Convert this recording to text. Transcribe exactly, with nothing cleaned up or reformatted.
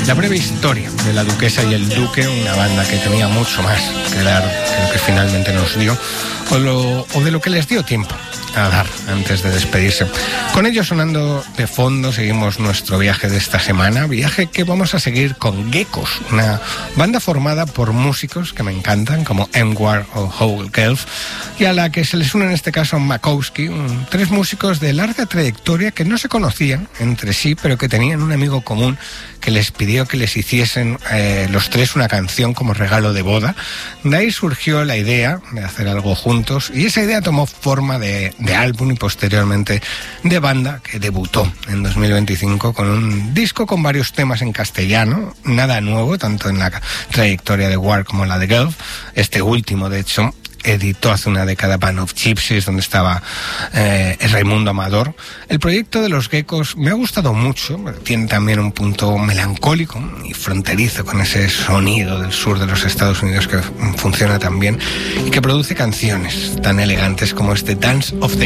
La breve historia de La Duquesa y el Duque, una banda que tenía mucho más que dar que lo que finalmente nos dio, o, lo, o de lo que les dio tiempo a dar antes de despedirse. Con ello sonando de fondo seguimos nuestro viaje de esta semana, viaje que vamos a seguir con Geckos, una banda formada por músicos que me encantan como Emwar o Howell Gelf, y a la que se les une en este caso Makowski, un, tres músicos de larga trayectoria que no se conocían entre sí, pero que tenían un amigo común que les pidió que les hiciesen eh, los tres una canción como regalo de boda. De ahí surgió la idea de hacer algo juntos y esa idea tomó forma de, de álbum y posteriormente de banda, que debutó en dos mil veinticinco con un disco con varios temas en castellano, nada nuevo tanto en la trayectoria de War como en la de Gelf. Este último, de hecho, editó hace una década Band of Gypsies, donde estaba eh, Raimundo Amador. El proyecto de los Geckos me ha gustado mucho, tiene también un punto melancólico y fronterizo con ese sonido del sur de los Estados Unidos que funciona tan bien y que produce canciones tan elegantes como este Dance of the